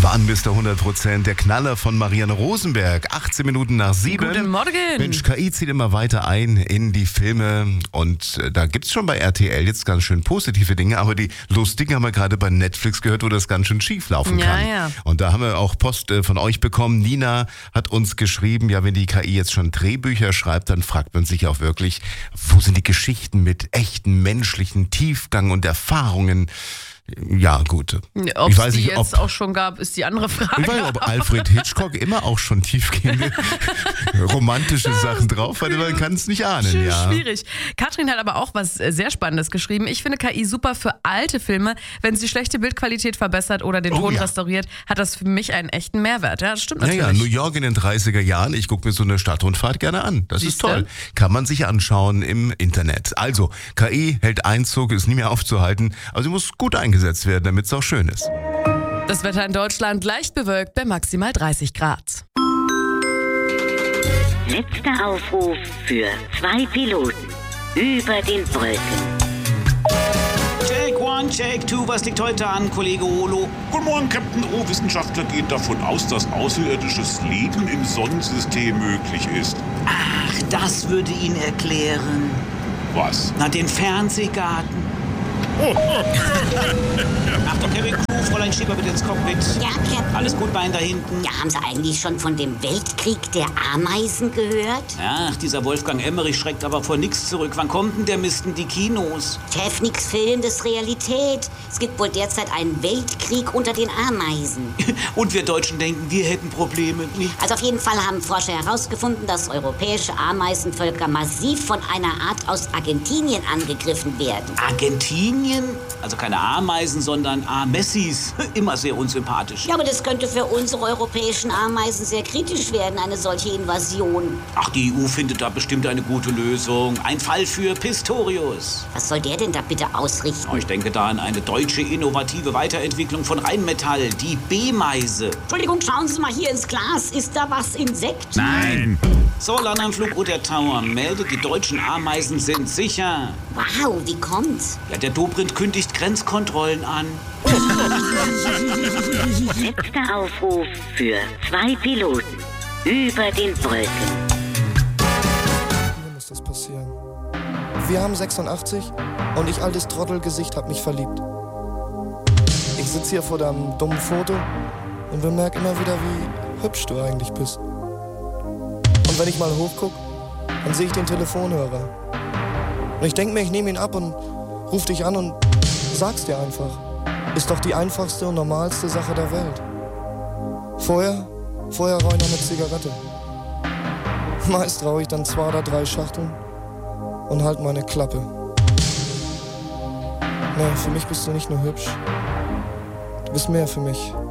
Waren Mr. 100%, der Knaller von Marianne Rosenberg. 18 Minuten nach 7. Guten Morgen. Mensch, KI zieht immer weiter ein in die Filme und da gibt's schon bei RTL jetzt ganz schön positive Dinge, aber die lustigen haben wir gerade bei Netflix gehört, wo das ganz schön schief laufen kann. Ja. Und da haben wir auch Post von euch bekommen. Nina hat uns geschrieben, ja, wenn die KI jetzt schon Drehbücher schreibt, dann fragt man sich auch wirklich, wo sind die Geschichten mit echten menschlichen Tiefgang und Erfahrungen? Ja, gut. Ob es die jetzt auch schon gab, ist die andere Frage. Ich weiß nicht, ob Alfred Hitchcock immer auch schon tiefgehende romantische Sachen drauf hatte, man kann es nicht ahnen. Ja. Schwierig. Katrin hat aber auch was sehr Spannendes geschrieben. Ich finde KI super für alte Filme. Wenn sie schlechte Bildqualität verbessert oder den Ton restauriert, hat das für mich einen echten Mehrwert. Ja, das stimmt natürlich. Ja, New York in den 30er Jahren, ich gucke mir so eine Stadtrundfahrt gerne an. Das ist toll. Kann man sich anschauen im Internet. Also, KI hält Einzug, ist nie mehr aufzuhalten. Also sie muss gut eingesetzt werden, damit es auch schön ist. Das Wetter in Deutschland leicht bewölkt bei maximal 30 Grad. Letzter Aufruf für 2 Piloten über den Wolken. Check 1, Check 2, was liegt heute an, Kollege Olo? Guten Morgen, Captain O. Wissenschaftler gehen davon aus, dass außerirdisches Leben im Sonnensystem möglich ist. Ach, das würde ihn erklären. Was? Na, den Fernsehgarten. Achtung, Kevin Crew, Fräulein Schieber bitte ins Cockpit. Ja, Captain. Alles gut, Bein da hinten. Ja, haben Sie eigentlich schon von dem Weltkrieg der Ameisen gehört? Ach, dieser Wolfgang Emmerich schreckt aber vor nichts zurück. Wann kommt denn der Mist in die Kinos? Chef, nix Filmendes Realität. Es gibt wohl derzeit einen Weltkrieg unter den Ameisen. Und wir Deutschen denken, wir hätten Probleme, nicht? Also auf jeden Fall haben Forscher herausgefunden, dass europäische Ameisenvölker massiv von einer Art aus Argentinien angegriffen werden. Argentinien? Also keine Ameisen, sondern Messis. Immer sehr unsympathisch. Ja, aber das könnte für unsere europäischen Ameisen sehr kritisch werden, eine solche Invasion. Ach, die EU findet da bestimmt eine gute Lösung. Ein Fall für Pistorius. Was soll der denn da bitte ausrichten? Ich denke da an eine deutsche innovative Weiterentwicklung von Rheinmetall, die B-Meise. Entschuldigung, schauen Sie mal hier ins Glas. Ist da was Insekt? Nein. So, Landanflug Uter Tower meldet, die deutschen Ameisen sind sicher. Wow, wie kommt's? Ja, der Dobrindt kündigt Grenzkontrollen an. Letzter Aufruf für 2 Piloten über den Wolken. Mir muss das passieren. Wir haben 86 und ich, altes Trottelgesicht, hab mich verliebt. Ich sitze hier vor deinem dummen Foto und bemerke immer wieder, wie hübsch du eigentlich bist. Und wenn ich mal hochguck, dann sehe ich den Telefonhörer. Und ich denke mir, ich nehme ihn ab und ruf dich an und sag's dir einfach. Ist doch die einfachste und normalste Sache der Welt. Vorher rauche ich noch eine Zigarette. Meist rauche ich dann 2 oder 3 Schachteln und halt meine Klappe. Nee, für mich bist du nicht nur hübsch. Du bist mehr für mich.